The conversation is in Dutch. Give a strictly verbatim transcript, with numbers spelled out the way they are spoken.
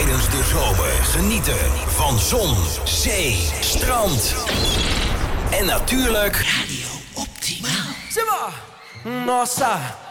tijdens de zomer genieten van zon, zee, strand en natuurlijk Radio Optimaal. Simba! Nossa,